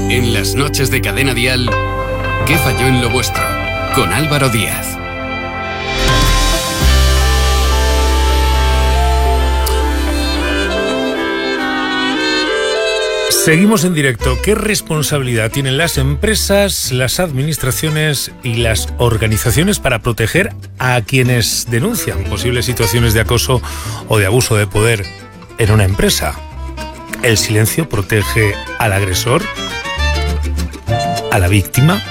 En las noches de Cadena Dial, ¿qué falló en lo vuestro? Con Álvaro Díaz. Seguimos en directo. ¿Qué responsabilidad tienen las empresas, las administraciones y las organizaciones para proteger a quienes denuncian posibles situaciones de acoso o de abuso de poder en una empresa? ¿El silencio protege al agresor? ¿A la víctima?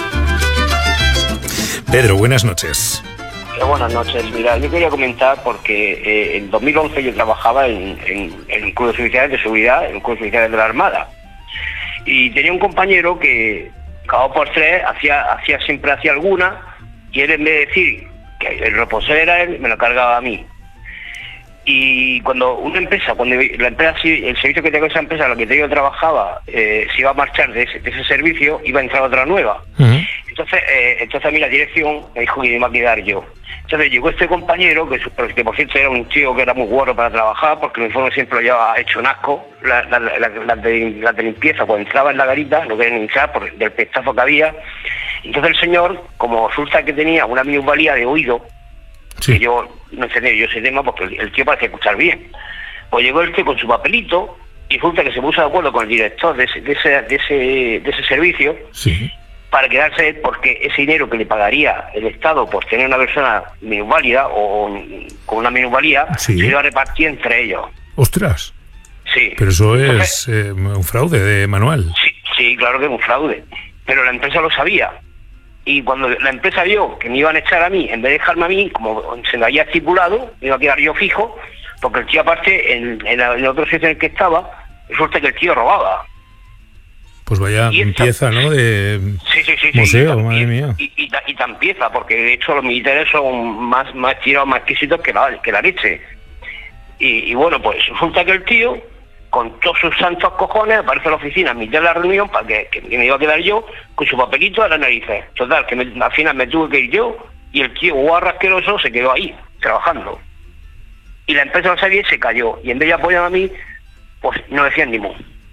Pedro, buenas noches. Buenas noches. Mira, yo quería comentar porque en 2011 yo trabajaba en el Club de Oficiales de Seguridad, en el Club de Oficiales de la Armada. Y tenía un compañero que, cada 2 por 3, siempre hacía alguna, y él, en vez de decir que el responsable era él, me lo cargaba a mí. Y cuando el servicio que tengo esa empresa, en la que yo trabajaba, se iba a marchar de ese servicio, iba a entrar otra nueva. Uh-huh. Entonces a mí la dirección me dijo que me iba a quedar yo. Entonces llegó este compañero, que por cierto era un tío que era muy guarro para trabajar, porque el uniforme siempre lo llevaba hecho un asco, las de limpieza, cuando entraba en la garita, no querían entrar por del pestazo que había. Entonces el señor, como resulta que tenía una minusvalía de oído, sí, que yo no entendía yo ese tema porque el tío parece escuchar bien, pues llegó el tío con su papelito y resulta que se puso de acuerdo con el director de ese servicio, sí, para quedarse, porque ese dinero que le pagaría el Estado por tener una persona minusválida o con una minusvalía, sí, se iba a repartir entre ellos. ¡Ostras! Sí. Pero eso es un fraude de manual. Sí, claro que es un fraude. Pero la empresa lo sabía. Y cuando la empresa vio que me iban a echar a mí, en vez de dejarme a mí, como se me había estipulado, me iba a quedar yo fijo, porque el tío aparte, en el otro sitio en el que estaba, resulta que el tío robaba. Pues vaya pieza, ¿no? De museo, sí, madre mía. Y tan pieza, porque de hecho los militares son más tirados, más exquisitos que la leche. Y bueno, pues resulta que el tío, con todos sus santos cojones, aparece a la oficina a mitad de la reunión para que me iba a quedar yo con su papelito a las narices. Total, que al final me tuve que ir yo y el tío guarra asqueroso se quedó ahí, trabajando. Y la empresa lo sabía y se cayó. Y en vez de apoyar a mí, pues no decían ni mu.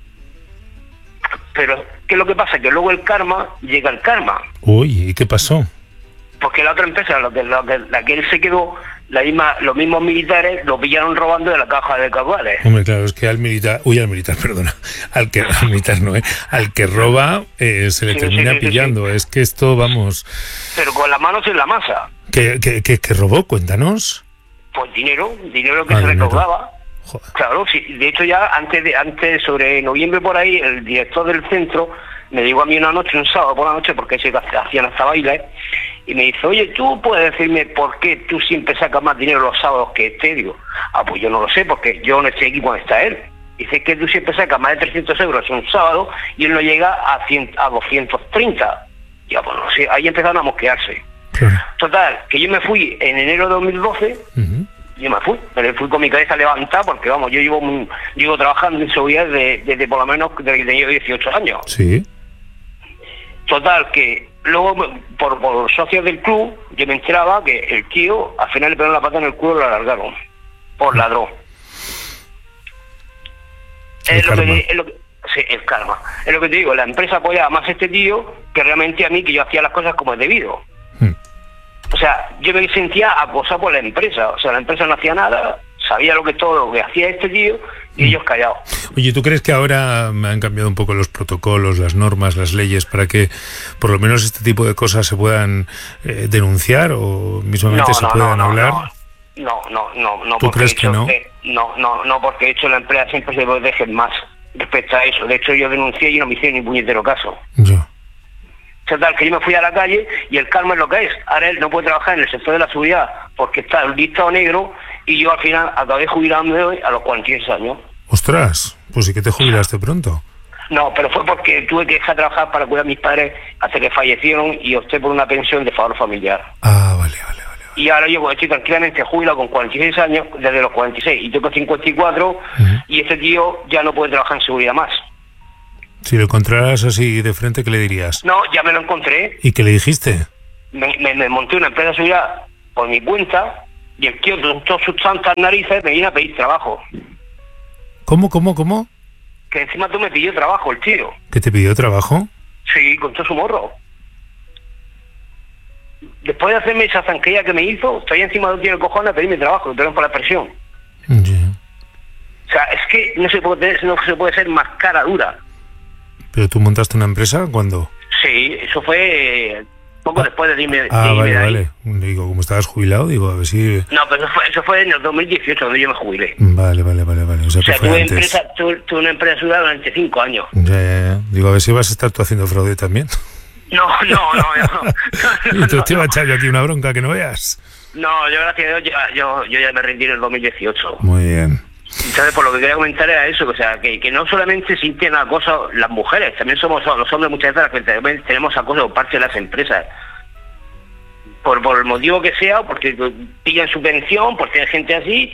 Pero, ¿qué es lo que pasa? Que luego llega el karma. Uy, ¿y qué pasó? Porque la otra empresa, la que él se quedó, los mismos militares lo pillaron robando de la caja de caudales. Hombre, claro, es que al militar al que roba se le termina pillando. Sí. Es que esto, vamos... Pero con las manos en la masa. ¿Qué robó? Cuéntanos. Pues dinero que se recaudaba. Joder. Claro, sí. De hecho ya antes sobre noviembre por ahí, el director del centro me llegó a mí un sábado por la noche, porque se hacían hasta bailes, y me dice, oye, ¿tú puedes decirme por qué tú siempre sacas más dinero los sábados que este? Digo, pues yo no lo sé, porque yo no estoy aquí cuando está él. Dice que tú siempre sacas más de 300 euros un sábado y él no llega a 230. Ya, pues no sé, ahí empezaron a mosquearse. Claro. Total, que yo me fui en enero de 2012, uh-huh. Yo me fui con mi cabeza levantada, porque vamos, yo llevo trabajando en seguridad desde por lo menos desde que tenía 18 años. Sí. Total, que luego por los socios del club yo me enteraba que el tío al final le pegaron la pata en el culo y lo alargaron por ladrón. El karma. Sí, el karma. Es lo que te digo, la empresa apoyaba más a este tío que realmente a mí, que yo hacía las cosas como es debido. O sea, yo me sentía acosado por la empresa. O sea, la empresa no hacía nada, sabía todo lo que hacía este tío y ellos callados. Oye, ¿tú crees que ahora han cambiado un poco los protocolos, las normas, las leyes para que por lo menos este tipo de cosas se puedan denunciar o mismamente se puedan hablar? No. ¿Tú crees que no? No, porque de hecho la empresa siempre se protege más respecto a eso. De hecho yo denuncié y no me hicieron ni puñetero caso. Yo. Total, que yo me fui a la calle y el karma es lo que es. Ahora él no puede trabajar en el sector de la seguridad porque está el listado negro y yo al final acabé jubilándome a los 46 años. ¡Ostras! Pues sí que te jubilaste pronto. No, pero fue porque tuve que dejar de trabajar para cuidar a mis padres hasta que fallecieron y opté por una pensión de favor familiar. Ah, vale. Y ahora yo estoy tranquilamente jubilado con 46 años, desde los 46, y tengo 54, uh-huh. Y este tío ya no puede trabajar en seguridad más. Si lo encontraras así de frente, ¿qué le dirías? No, ya me lo encontré. ¿Y qué le dijiste? Me monté una empresa de seguridad por mi cuenta y el tío con todas sus tantas narices me vino a pedir trabajo. ¿Cómo? Que encima tú me pidió trabajo el tío. ¿Que te pidió trabajo? Sí, con todo su morro. Después de hacerme esa zanquilla que me hizo, estoy encima de un tío de cojones a pedirme trabajo, que tengo por la presión. Yeah. O sea, es que no se puede ser más cara dura. ¿Pero tú montaste una empresa cuándo? Sí, eso fue poco después de irme vale, de ahí. vale. Digo, como estabas jubilado, digo, a ver si... No, pero eso fue en el 2018, donde yo me jubilé. Vale. O sea, que fue tuve una empresa durante 5 años. Ya. Digo, a ver si vas a estar tú haciendo fraude también. No. Y tú te iba a echar yo aquí una bronca que no veas. No, yo gracias a Dios yo ya me rendí en el 2018. Muy bien. ¿Sabes? Por lo que quería comentar era eso, o sea, que no solamente sienten acoso las mujeres, también somos los hombres muchas veces las que también tenemos acoso por parte de las empresas. Por el motivo que sea, porque pillan subvención, por tener gente así,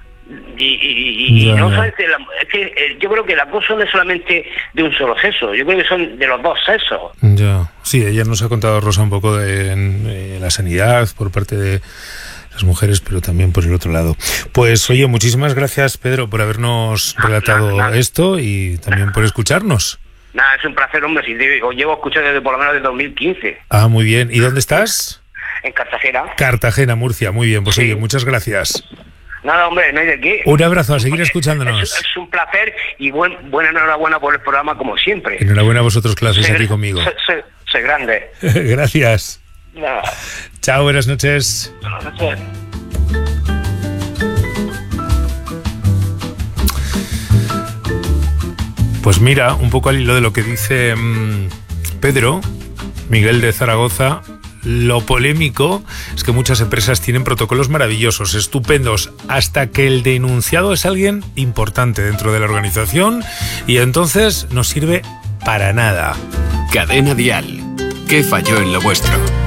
y no solamente es que yo creo que el acoso no es solamente de un solo sexo, yo creo que son de los dos sexos. Ya, sí, ella nos ha contado, Rosa, un poco de la sanidad por parte de las mujeres, pero también por el otro lado. Pues oye, muchísimas gracias, Pedro, por habernos relatado esto y también por escucharnos. Nada, es un placer, hombre, si os llevo escuchando desde por lo menos desde 2015. Ah, muy bien. ¿Y dónde estás? En Cartagena. Cartagena, Murcia, muy bien. Pues sí. Oye, muchas gracias. Nada, hombre, no hay de qué. Un abrazo, a seguir escuchándonos. Es un placer y buena enhorabuena por el programa, como siempre. Enhorabuena a vosotros, que lo hacéis aquí conmigo. Soy grande. Gracias. Nada. Chao, buenas noches. Buenas noches. Pues mira, un poco al hilo de lo que dice Pedro, Miguel de Zaragoza, lo polémico es que muchas empresas tienen protocolos maravillosos, estupendos, hasta que el denunciado es alguien importante dentro de la organización y entonces no sirve para nada. Cadena Dial. ¿Qué falló en lo vuestro?